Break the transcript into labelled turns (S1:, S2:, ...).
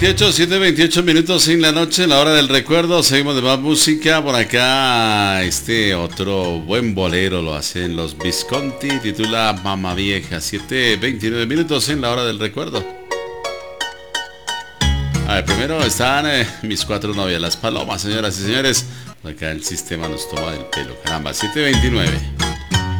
S1: 7:28 minutos en la noche, la hora del recuerdo. Seguimos de más música. Por acá, este otro buen bolero lo hacen los Visconti, titula Mamma Vieja. 7:29 minutos en la hora del recuerdo. A ver, primero están mis cuatro novias, las palomas, señoras y señores. Por acá el sistema nos toma del pelo, caramba. 7:29.